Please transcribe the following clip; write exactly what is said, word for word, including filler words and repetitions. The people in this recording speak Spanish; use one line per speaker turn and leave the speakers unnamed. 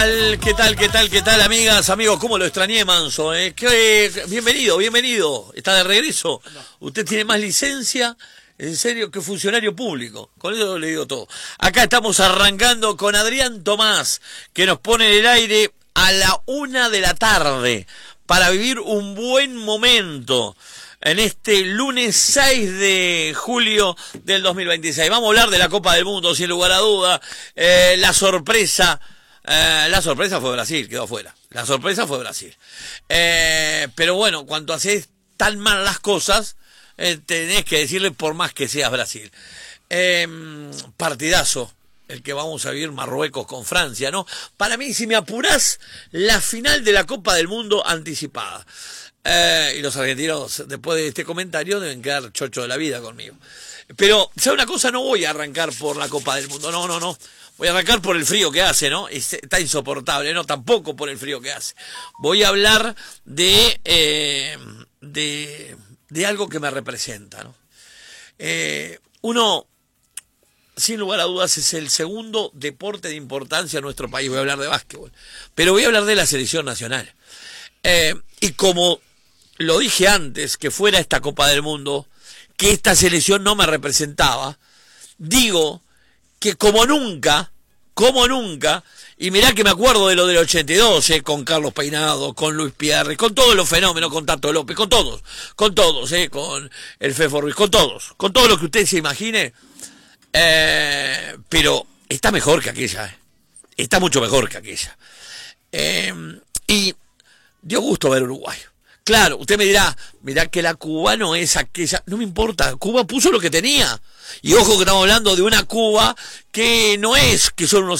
¿Qué tal, qué tal, qué tal, amigas, amigos? ¿Cómo lo extrañé, Manso? ¿Eh? ¿Qué, bienvenido, bienvenido. ¿Está de regreso? Usted tiene más licencia, en serio, que funcionario público. Con eso le digo todo. Acá estamos arrancando con Adrián Tomás, que nos pone en el aire a la una de la tarde para vivir un buen momento en este lunes seis de julio del dos mil veintiséis. Vamos a hablar de la Copa del Mundo, sin lugar a duda. Eh, la sorpresa... Eh, la sorpresa fue Brasil, quedó fuera. La sorpresa fue Brasil. Eh, pero bueno, cuando haces tan mal las cosas, eh, tenés que decirle por más que seas Brasil. Eh, partidazo, el que vamos a vivir Marruecos con Francia, ¿no? Para mí, si me apurás, la final de la Copa del Mundo anticipada. Eh, y los argentinos, después de este comentario, deben quedar chocho de la vida conmigo. Pero, ¿sabe una cosa? No voy a arrancar por la Copa del Mundo, no, no, no. Voy a arrancar por el frío que hace, ¿no? Está insoportable, no, tampoco por el frío que hace. Voy a hablar de, eh, de, de algo que me representa, ¿no? Eh, uno, sin lugar a dudas, es el segundo deporte de importancia en nuestro país. Voy a hablar de básquetbol, pero voy a hablar de la selección nacional. Eh, y como lo dije antes, que fuera esta Copa del Mundo, que esta selección no me representaba, digo que como nunca, como nunca, y mirá que me acuerdo de lo del ochenta y dos, eh, con Carlos Peinado, con Luis Pierre, con todos los fenómenos, con Tato López, con todos, con todos, eh, con el Fefo Ruiz, con todos, con todo lo que usted se imagine, eh, pero está mejor que aquella, eh, está mucho mejor que aquella. Eh, y dio gusto ver Uruguay. Claro, usted me dirá, mirá que la Cuba no es aquella, no me importa, Cuba puso lo que tenía. Y ojo que estamos hablando de una Cuba que no es que son unos